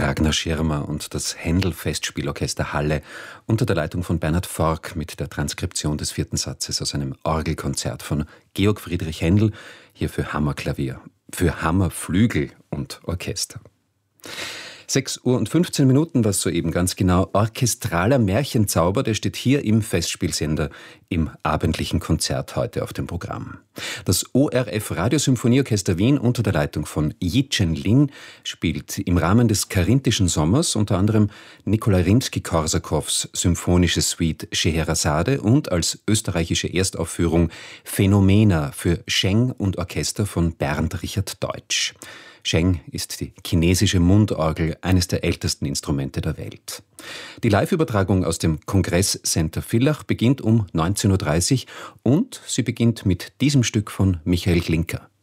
Ragnar Schirmer und das Händel-Festspielorchester Halle unter der Leitung von Bernhard Forck mit der Transkription des 4. Satzes aus einem Orgelkonzert von Georg Friedrich Händel, hier für Hammerklavier, für Hammerflügel und Orchester. 6:15 Uhr, was soeben ganz genau. Orchestraler Märchenzauber, der steht hier im Festspielsender im abendlichen Konzert heute auf dem Programm. Das ORF Radiosymphonieorchester Wien unter der Leitung von Yi-Chen Lin spielt im Rahmen des Karinthischen Sommers unter anderem Nikolai Rimsky-Korsakows symphonische Suite Scheherazade und als österreichische Erstaufführung Phänomena für Scheng und Orchester von Bernd Richard Deutsch. Scheng ist die chinesische Mundorgel, eines der ältesten Instrumente der Welt. Die Live-Übertragung aus dem Kongresscenter Villach beginnt um 19:30 Uhr und sie beginnt mit diesem Stück von Michael Glinka.